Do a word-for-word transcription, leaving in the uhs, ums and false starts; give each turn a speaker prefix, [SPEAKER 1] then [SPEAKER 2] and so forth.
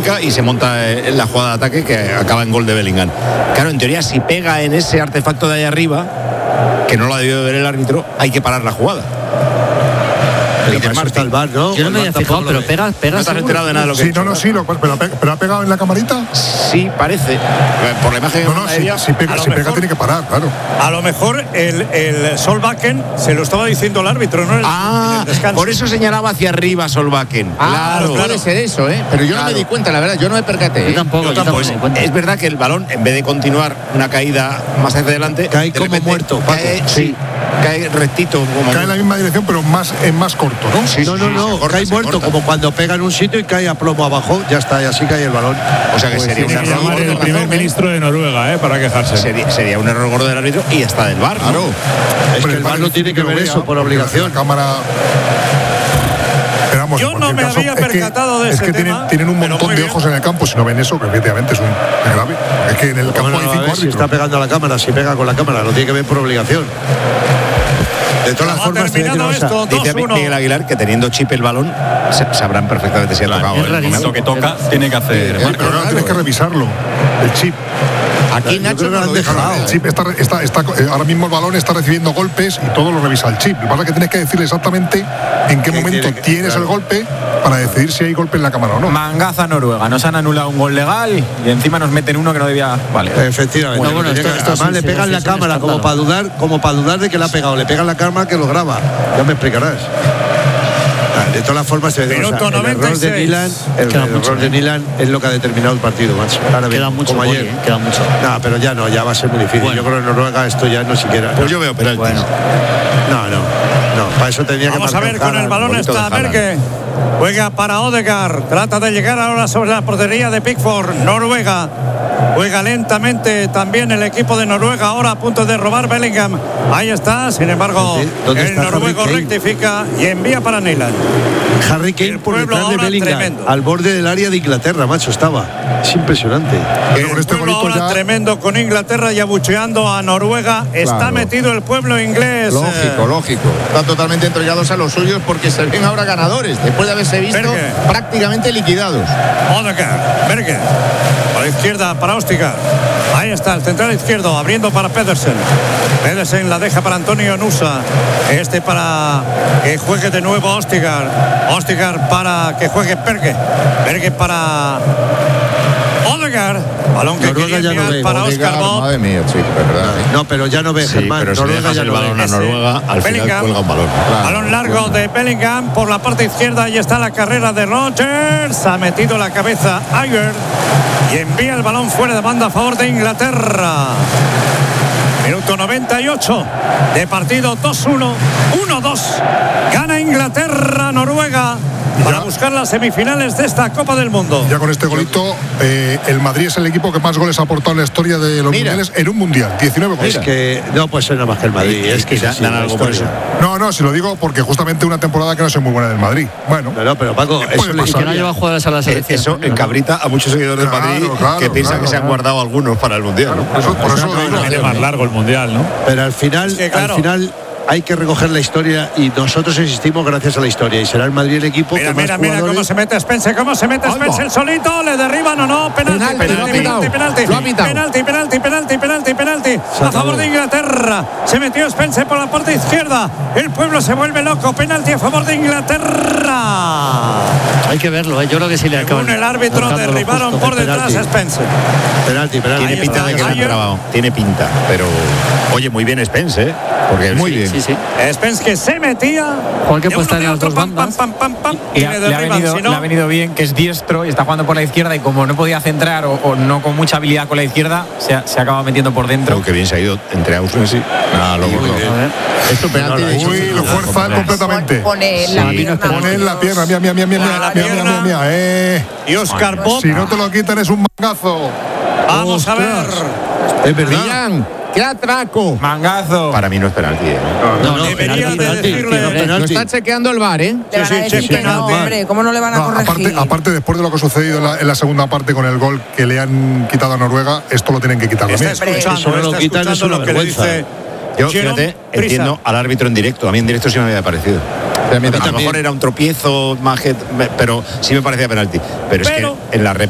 [SPEAKER 1] y se monta en la jugada de ataque que acaba en gol de Bellingham. Claro, en teoría, si pega en ese artefacto de ahí arriba, que no lo ha debido de ver el árbitro, hay que parar la jugada.
[SPEAKER 2] Pero para eso está el V A R, ¿no?
[SPEAKER 3] Yo no me había fijado, pero pega, pega.
[SPEAKER 1] No te has enterado de nada de lo que
[SPEAKER 4] Sí,
[SPEAKER 1] he hecho,
[SPEAKER 4] no, no, sí, lo, pero, pero ha pegado en la camarita.
[SPEAKER 1] Sí, parece. Por la imagen
[SPEAKER 4] No, no, si, si pega, si pega tiene que parar, claro.
[SPEAKER 5] A lo mejor el, el Solbakken se lo estaba diciendo el árbitro, ¿no? El,
[SPEAKER 1] ah, el por eso señalaba hacia arriba Solbakken.
[SPEAKER 6] Ah,
[SPEAKER 1] claro,
[SPEAKER 6] puede ser eso, ¿eh? Pero yo
[SPEAKER 1] claro.
[SPEAKER 6] no me di cuenta, la verdad, yo no me percaté.
[SPEAKER 3] Yo
[SPEAKER 6] ¿eh?
[SPEAKER 3] tampoco, yo tampoco.
[SPEAKER 1] Pues, es verdad que el balón, en vez de continuar una caída más hacia adelante,
[SPEAKER 2] cae
[SPEAKER 1] de
[SPEAKER 2] como
[SPEAKER 1] repente,
[SPEAKER 2] muerto, Paco.
[SPEAKER 1] Cae, sí, cae rectito. Como
[SPEAKER 4] cae en la misma dirección, pero más en más corto, ¿no?
[SPEAKER 2] Sí, no, no, no, corta, cae muerto, como cuando pega en un sitio y cae a plomo abajo, ya está, y así cae el balón.
[SPEAKER 1] O sea que pues sería un error.
[SPEAKER 7] Llamar el primer razón, ministro de Noruega, ¿eh? Para quejarse.
[SPEAKER 1] Sería, sería un error gordo del árbitro y hasta del V A R.
[SPEAKER 2] Claro. ¿no? Es que el V A R no tiene que ver eso por obligación.
[SPEAKER 4] La cámara.
[SPEAKER 5] Vamos, yo no me caso, había percatado
[SPEAKER 4] es que,
[SPEAKER 5] de ese
[SPEAKER 4] es que
[SPEAKER 5] tema.
[SPEAKER 4] Tienen, tienen un montón de ojos en el campo. Si no ven eso, que efectivamente es un es grave. Es que en el campo
[SPEAKER 2] no,
[SPEAKER 4] hay
[SPEAKER 2] no,
[SPEAKER 4] cinco
[SPEAKER 2] ver,
[SPEAKER 4] árbitros.
[SPEAKER 2] Si está pegando a la cámara, si pega con la cámara, lo tiene que ver por obligación. De todas las formas,
[SPEAKER 5] terminado esto,
[SPEAKER 1] dice Miguel Aguilar que teniendo chip el balón sabrán perfectamente si ha tocado.
[SPEAKER 7] En el momento que toca, tiene que hacer.
[SPEAKER 4] Sí, pero ahora tienes que revisarlo. El chip.
[SPEAKER 6] Aquí Nacho no lo deja.
[SPEAKER 4] El chip está, está, está, ahora mismo el balón está recibiendo golpes y todo lo revisa el chip. Lo que pasa es que tienes que decirle exactamente en qué momento tiene que, tienes claro. el golpe para decidir si hay golpe en la cámara o no.
[SPEAKER 7] Mangaza Noruega. Nos han anulado un gol legal y encima nos meten uno que no debía. Vale.
[SPEAKER 2] Efectivamente.
[SPEAKER 3] Bueno, bueno, esto,
[SPEAKER 2] que,
[SPEAKER 3] esto
[SPEAKER 2] además
[SPEAKER 3] sí,
[SPEAKER 2] le pegan
[SPEAKER 3] sí,
[SPEAKER 2] la
[SPEAKER 3] sí,
[SPEAKER 2] cámara como para dudar, como para dudar de que le ha pegado. Le pegan la cámara que lo graba. Ya me explicarás. De todas las formas, el error de Nilan, el, el error de Nilan es lo que ha determinado el partido, macho. Ahora
[SPEAKER 3] queda
[SPEAKER 2] bien,
[SPEAKER 3] mucho,
[SPEAKER 2] como ayer.
[SPEAKER 3] Boli, ¿eh? Queda mucho.
[SPEAKER 2] No, pero ya no, ya va a ser muy difícil. Bueno. Yo creo que en Noruega esto ya no siquiera.
[SPEAKER 1] Pues yo veo penaltis.
[SPEAKER 3] Bueno.
[SPEAKER 2] No, no, no. Para eso tenía
[SPEAKER 5] Vamos
[SPEAKER 2] que
[SPEAKER 5] Vamos a ver, con el balón está Berge. Juega para Odegaard. Trata de llegar ahora sobre la portería de Pickford. Noruega. Juega lentamente también el equipo de Noruega, ahora a punto de robar Bellingham. Ahí está, sin embargo, el noruego rectifica y envía para Nyland.
[SPEAKER 2] Harry Kane por detrás de Bellingham, tremendo. Al borde del área de Inglaterra, macho, estaba. Es impresionante.
[SPEAKER 5] El con este pueblo ahora ya... tremendo con Inglaterra y abucheando a Noruega. Claro. Está metido el pueblo inglés.
[SPEAKER 6] Lógico, lógico. Están totalmente entregados a los suyos porque se ven ahora ganadores, después de haberse visto Berge. prácticamente liquidados.
[SPEAKER 5] Odegaard, Berge. A la izquierda para Ostigar. Ahí está el central izquierdo abriendo para Pedersen. Pedersen la deja para Antonio Nusa. Este para que juegue de nuevo Ostigar. Ostigar para que juegue Berge. Berge para Odegaard. Balón que
[SPEAKER 2] Noruega
[SPEAKER 5] quería enviar para Oscar Bob.
[SPEAKER 6] Madre mía, chico, verdad.
[SPEAKER 2] No, pero ya no ve,
[SPEAKER 1] sí,
[SPEAKER 2] Germán.
[SPEAKER 1] Pero si
[SPEAKER 2] Noruega
[SPEAKER 1] dejas
[SPEAKER 2] ya
[SPEAKER 1] el
[SPEAKER 2] no
[SPEAKER 1] balón
[SPEAKER 2] ve.
[SPEAKER 1] a Noruega, al
[SPEAKER 5] Bellingham,
[SPEAKER 1] final cuelga un balón.
[SPEAKER 5] Claro. Balón largo de Bellingham por la parte izquierda. Ahí está la carrera de Rodgers. Ha metido la cabeza Ayer y envía el balón fuera de banda a favor de Inglaterra. Minuto noventa y ocho de partido. Dos uno, uno dos. Gana Inglaterra, Noruega, para ya, buscar las semifinales de esta Copa del Mundo.
[SPEAKER 4] Ya con este golito, eh, el Madrid es el equipo que más goles ha aportado en la historia de los Mira. mundiales en un mundial. diecinueve goles.
[SPEAKER 2] Es que no puede ser nada más que el Madrid. Es, es que
[SPEAKER 1] dan, dan algo por eso.
[SPEAKER 4] No, no, si lo digo porque justamente una temporada que no es muy buena del Madrid. Bueno.
[SPEAKER 2] No, no, pero Paco, eso
[SPEAKER 3] le que no lleva jugadores a la selección.
[SPEAKER 1] Eso encabrita a muchos seguidores
[SPEAKER 4] claro,
[SPEAKER 1] del Madrid
[SPEAKER 4] claro,
[SPEAKER 1] que piensan
[SPEAKER 4] claro,
[SPEAKER 1] que se han guardado algunos para el mundial.
[SPEAKER 4] Claro, por eso, por eso
[SPEAKER 7] lo digo. Es más largo el mundial, ¿no?
[SPEAKER 2] Pero al final, es que, claro, al final hay que recoger la historia y nosotros existimos gracias a la historia y será el Madrid el equipo
[SPEAKER 5] mira,
[SPEAKER 2] que
[SPEAKER 5] mira,
[SPEAKER 2] más
[SPEAKER 5] mira
[SPEAKER 2] jugadores...
[SPEAKER 5] cómo se mete Spencer, cómo se mete Spencer solito, le derriban o no, penalti, penalti, penalti, penalti, penalti, penalti, penalti, penalti, penalti, a favor de Inglaterra. Se metió Spencer por la parte izquierda, el pueblo se vuelve loco, penalti a favor de Inglaterra.
[SPEAKER 3] Hay que verlo, ¿eh? Yo creo que sí le acaban.
[SPEAKER 5] Según el árbitro derribaron justo, por detrás penalti. a Spencer.
[SPEAKER 2] Penalti, penalti.
[SPEAKER 1] Tiene pinta de que lo han grabado, tiene pinta, pero oye, muy bien Spencer, ¿eh? Porque
[SPEAKER 3] muy
[SPEAKER 1] sí,
[SPEAKER 3] bien. Sí, sí.
[SPEAKER 5] Spence que se metía.
[SPEAKER 3] Juan que puesta en las dos bandas.
[SPEAKER 5] Pam, pam, pam, pam,
[SPEAKER 7] y le, le, ha venido,
[SPEAKER 5] si no...
[SPEAKER 7] le ha venido bien que es diestro y está jugando por la izquierda y como no podía centrar o, o no con mucha habilidad con la izquierda, se, se acaba metiendo por dentro.
[SPEAKER 1] Oh, que bien se ha ido entre Ausen, sí. Ah, lo borró.
[SPEAKER 6] Esto penalti de hecho.
[SPEAKER 4] Uy, lo fuerza completamente.
[SPEAKER 8] Pone en la pierna.
[SPEAKER 4] Pone en la pierna. Mira, mira, mira, mira, mira, mira, mira, eh.
[SPEAKER 5] Y Oscar Bob.
[SPEAKER 4] Si no te lo quitan es un mangazo.
[SPEAKER 5] Vamos a ver.
[SPEAKER 2] Es verdad.
[SPEAKER 6] Millán. ¡Qué atraco!
[SPEAKER 7] Mangazo.
[SPEAKER 1] Para mí no es penalti, ¿eh?
[SPEAKER 3] No, no,
[SPEAKER 5] debería
[SPEAKER 3] penalti,
[SPEAKER 5] de
[SPEAKER 3] penalti,
[SPEAKER 5] decirle.
[SPEAKER 3] penalti.
[SPEAKER 6] Lo está chequeando el V A R, ¿eh?
[SPEAKER 8] Le van
[SPEAKER 5] Sí,
[SPEAKER 8] a
[SPEAKER 5] sí,
[SPEAKER 8] decir
[SPEAKER 5] sí,
[SPEAKER 8] que
[SPEAKER 5] penalti.
[SPEAKER 8] no, hombre, ¿cómo no le van a
[SPEAKER 4] No,
[SPEAKER 8] corregir?
[SPEAKER 4] aparte, aparte, después de lo que ha sucedido en la, en la segunda parte con el gol que le han quitado a Noruega, esto lo tienen que quitar
[SPEAKER 5] Está
[SPEAKER 4] también.
[SPEAKER 5] escuchando,
[SPEAKER 2] Eso no lo
[SPEAKER 5] está
[SPEAKER 2] quitan,
[SPEAKER 5] escuchando
[SPEAKER 2] es una
[SPEAKER 5] lo que le
[SPEAKER 2] vergüenza.
[SPEAKER 5] dice.
[SPEAKER 1] Yo,
[SPEAKER 5] Jerome
[SPEAKER 1] fíjate,
[SPEAKER 5] Prisa.
[SPEAKER 1] entiendo al árbitro en directo. A mí en directo sí me había parecido. A, a lo mejor era un tropiezo, más que, pero sí me parecía penalti. Pero, pero es que en la rep